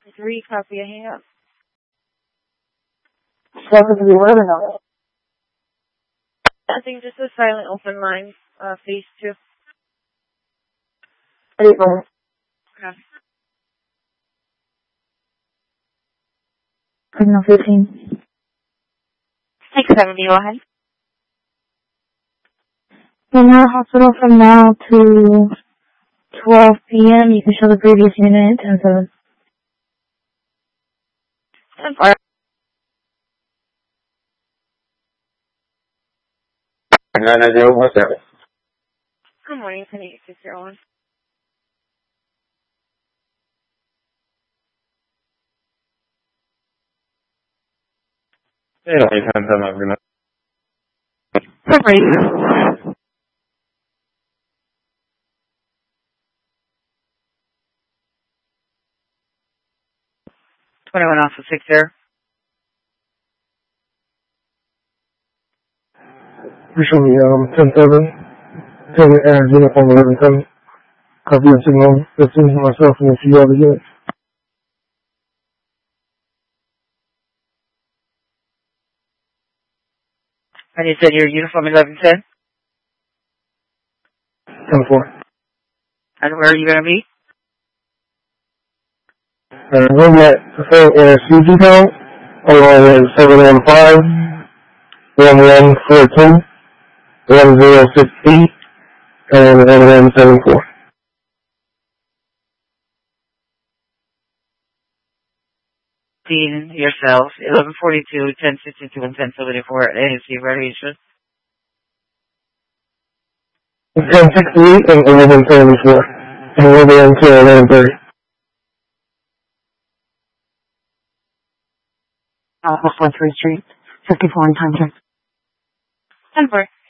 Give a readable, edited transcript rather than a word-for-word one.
3, copy, I hang up. 7-11. Nothing, just a silent open line, phase 2. 8 moments. Okay. Signal 15. 670, go ahead. In our hospital from now to 12 p.m. You can show the previous unit at 10-7. 10-4. 99017. Good morning, 10-8-601. Hey, 10-7, I'm gonna. Perfect. 21 off of 6 there. You show me 10-7, uniform 11-7, copy and signal 15 for myself and a few other units. And you said your uniform 1110? 10-4. And where are you going to be? Room at CG count, along 715, 1142, 1068, and 1174. Seen yourself, 1142, 1062, and 1074 at ASC radiation. 1068 and 1174, and we'll be until 1130. Southwest 1st Street, 54 in time check. 10-4.